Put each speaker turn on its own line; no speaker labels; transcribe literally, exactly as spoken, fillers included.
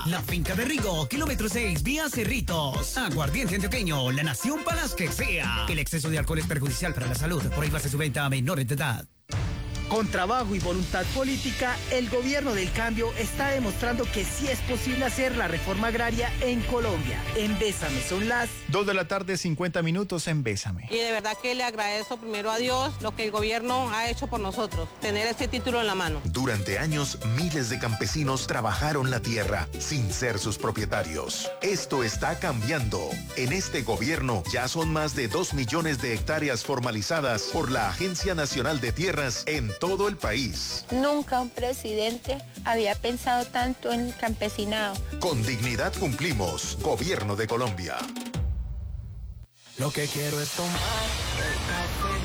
La finca de Rigo, kilómetro seis, vía Cerritos. Aguardiente antioqueño, la nación para las que sea. El exceso de alcohol es perjudicial para la salud. Prohíbase su venta a menores de edad.
Con trabajo y voluntad política, el gobierno del cambio está demostrando que sí es posible hacer la reforma agraria en Colombia. En Bésame son las
dos de la tarde, cincuenta minutos en Bésame.
Y de verdad que le agradezco primero a Dios lo que el gobierno ha hecho por nosotros, tener este título en la mano.
Durante años, miles de campesinos trabajaron la tierra sin ser sus propietarios. Esto está cambiando. En este gobierno ya son más de dos millones de hectáreas formalizadas por la Agencia Nacional de Tierras en todo el país.
Nunca un presidente había pensado tanto en el campesinado.
Con dignidad cumplimos. Gobierno de Colombia.
Lo que quiero es tomar el café